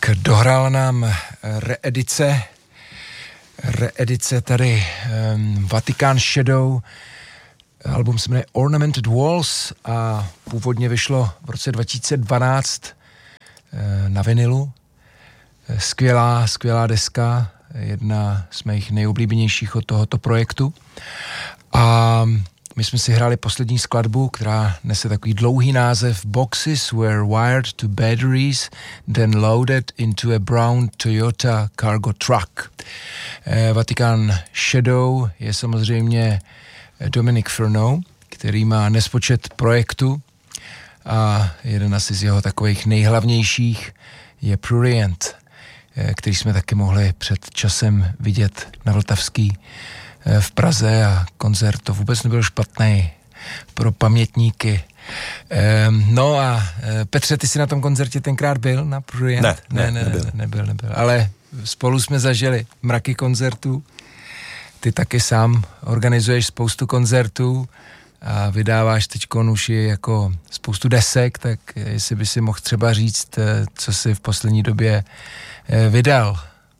dohrál nám reedice tady Vatican Shadow, album se jmenuje Ornamented Walls a původně vyšlo v roce 2012 na vinilu. Skvělá deska, jedna z mých nejoblíbenějších od tohoto projektu. A my jsme si hráli poslední skladbu, která nese takový dlouhý název Boxes were wired to batteries, then loaded into a brown Toyota cargo truck. Vatican Shadow je samozřejmě Dominic Furneaux, který má nespočet projektů a jeden asi z jeho takových nejhlavnějších je Prurient, který jsme taky mohli před časem vidět na Vltavský v Praze a koncert to vůbec nebyl špatný pro pamětníky. No a Petře, ty jsi na tom koncertě tenkrát byl na Prurient? Nebyl. Ale spolu jsme zažili mraky koncertů. Ty taky sám organizuješ spoustu koncertů a vydáváš teďkon už jako spoustu desek, tak jestli by si mohl třeba říct, co jsi v poslední době vydal.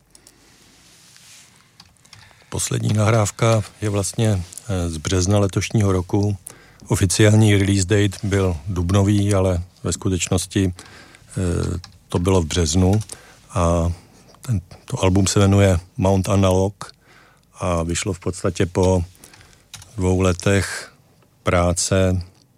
Poslední nahrávka je vlastně z března letošního roku. Oficiální release date byl dubnový, ale ve skutečnosti to bylo v březnu. A to album se jmenuje Mount Analog a vyšlo v podstatě po 2 letech práce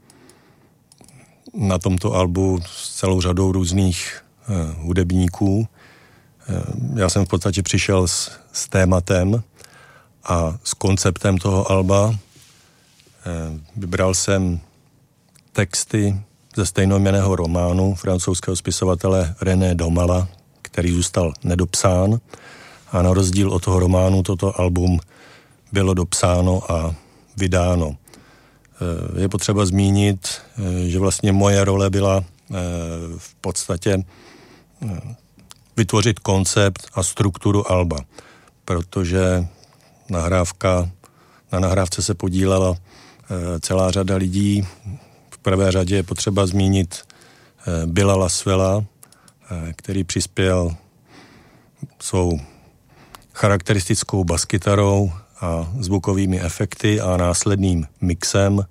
na tomto albu s celou řadou různých hudebníků. Já jsem v podstatě přišel s tématem a s konceptem toho alba. Vybral jsem texty ze stejnojmenného románu francouzského spisovatele René Domala, který zůstal nedopsán, a na rozdíl od toho románu toto album bylo dopsáno a vydáno. Je potřeba zmínit, že vlastně moje role byla v podstatě vytvořit koncept a strukturu alba, protože na nahrávce se podílela celá řada lidí. V prvé řadě je potřeba zmínit Billa Laswella, který přispěl svou charakteristickou baskytarou a zvukovými efekty a následným mixem.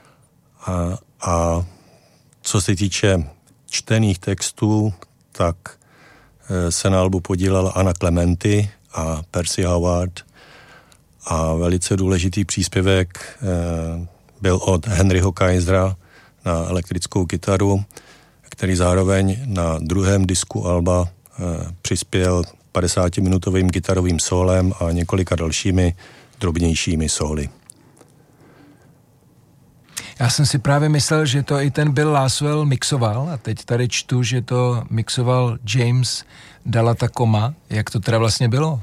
A co se týče čtených textů, tak se na albu podílela Anna Clementi a Percy Howard a velice důležitý příspěvek byl od Henryho Kaisera na elektrickou kytaru, který zároveň na druhém disku alba přispěl 50-minutovým kytarovým sólem a několika dalšími drobnějšími sóly. Já jsem si právě myslel, že to i ten Bill Laswell mixoval a teď tady čtu, že to mixoval James Dalatacoma. Jak to teda vlastně bylo?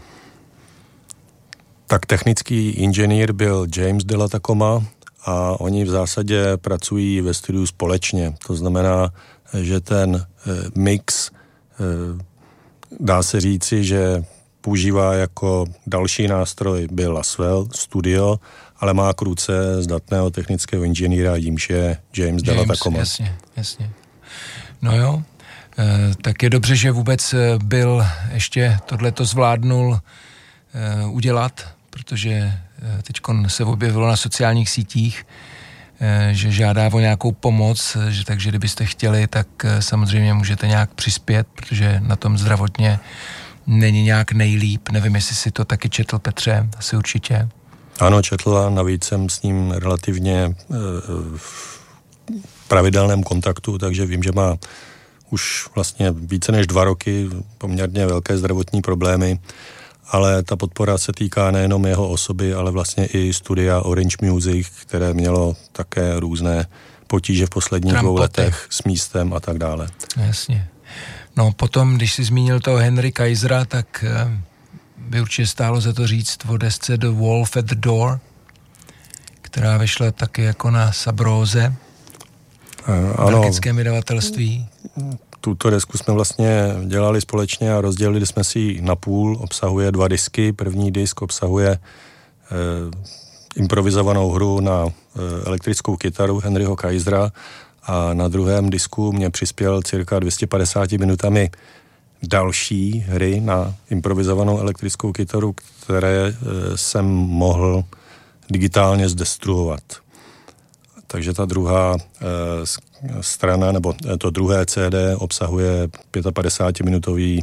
Tak technický inženýr byl James Dalatacoma a oni v zásadě pracují ve studiu společně. To znamená, že ten mix dá se říci, že používá jako další nástroj Bill Laswell studio, ale má k ruce zdatného technického inženýra, jímž je James Dalatacoma. Jasně. No jo, tak je dobře, že vůbec Bill ještě tohleto zvládnul udělat, protože teďkon se objevilo na sociálních sítích, že žádá o nějakou pomoc, takže kdybyste chtěli, tak samozřejmě můžete nějak přispět, protože na tom zdravotně není nějak nejlíp. Nevím, jestli si to taky četl, Petře, asi určitě. Ano, četl a navíc jsem s ním relativně v pravidelném kontaktu, takže vím, že má už vlastně více než 2 roky poměrně velké zdravotní problémy, ale ta podpora se týká nejenom jeho osoby, ale vlastně i studia Orange Music, které mělo také různé potíže v posledních 2 letech s místem a tak dále. Jasně. No potom, když jsi zmínil toho Henry Kaisera, tak by určitě stálo za to říct o desce The Wolf at the Door, která vyšla taky jako na Sabróze, belgickém vydavatelství. Tuto desku jsme vlastně dělali společně a rozdělili jsme si ji na půl. Obsahuje 2 disky. První disk obsahuje improvizovanou hru na elektrickou kytaru Henryho Kaisera a na druhém disku mě přispěl cirka 250 minutami další hry na improvizovanou elektrickou kytaru, které jsem mohl digitálně zdestruovat. Takže ta druhá strana, nebo to druhé CD obsahuje 55-minutový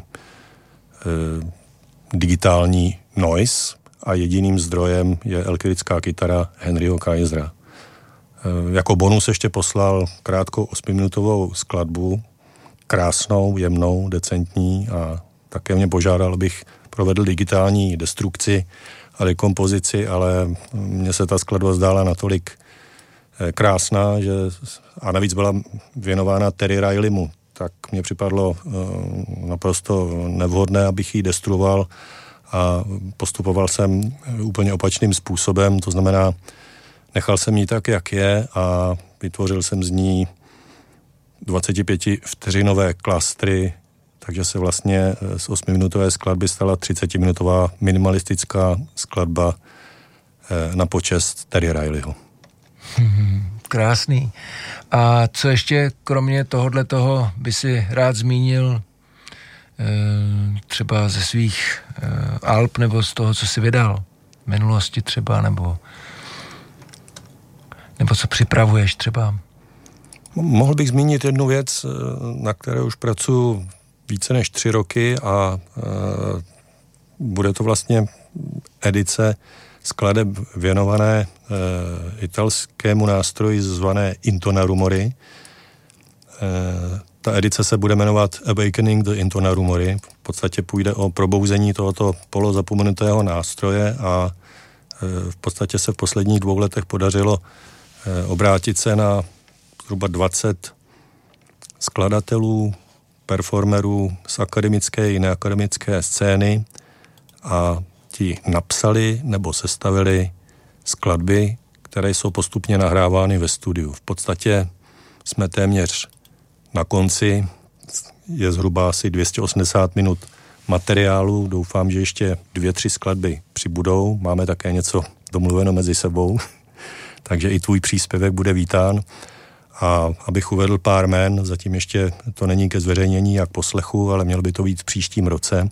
digitální noise a jediným zdrojem je elektrická kytara Henryho Kaisera. Jako bonus ještě poslal krátkou 8minutovou skladbu, krásnou, jemnou, decentní a také mě požádal, abych provedl digitální destrukci a dekompozici, ale mně se ta skladba zdála natolik krásná, že a navíc byla věnována Terry Rileymu, tak mně připadlo naprosto nevhodné, abych ji destruoval a postupoval jsem úplně opačným způsobem, to znamená, nechal jsem ji tak, jak je a vytvořil jsem z ní 25-vteřinové klastry, takže se vlastně z 8-minutové skladby stala 30-minutová minimalistická skladba na počest Terry Rileyho. Krásný. A co ještě kromě tohoto by si rád zmínil třeba ze svých alb nebo z toho, co jsi vydal v minulosti třeba, nebo co připravuješ třeba? Mohl bych zmínit jednu věc, na které už pracuji více než 3 roky a bude to vlastně edice skladeb věnované italskému nástroji zvané Intonarumori. Ta edice se bude jmenovat Awakening the Intonarumori. V podstatě půjde o probouzení tohoto polozapomenutého nástroje a v podstatě se v posledních 2 letech podařilo obrátit se na zhruba 20 skladatelů, performerů z akademické i neakademické scény a ti napsali nebo sestavili skladby, které jsou postupně nahrávány ve studiu. V podstatě jsme téměř na konci, je zhruba asi 280 minut materiálu, doufám, že ještě 2-3 skladby přibudou, máme také něco domluveno mezi sebou, takže i tvůj příspěvek bude vítán. A abych uvedl pár jmen, zatím ještě to není ke zveřejnění jak poslechu, ale mělo by to být v příštím roce.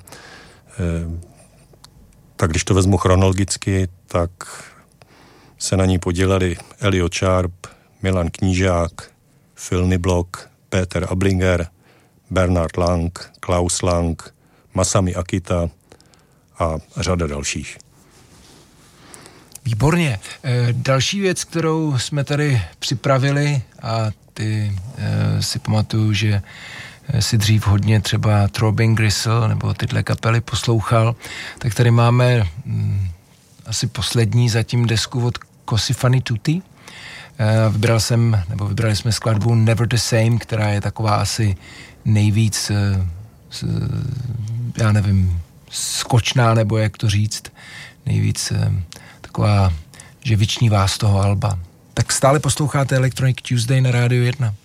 Tak když to vezmu chronologicky, tak se na ní podíleli Elliot Sharp, Milan Knížák, Phil Niblock, Peter Ablinger, Bernard Lang, Klaus Lang, Masami Akita a řada dalších. Výborně. Další věc, kterou jsme tady připravili a ty si pamatuju, že si dřív hodně třeba Throbbing Gristle nebo tyhle kapely poslouchal, tak tady máme asi poslední zatím desku od Così fan tutti. Vybrali jsme skladbu Never the Same, která je taková asi nejvíc, já nevím, skočná, nebo jak to říct, nejvíc taková, že vyčnívá z toho alba. Tak stále posloucháte Electronic Tuesday na Rádiu 1.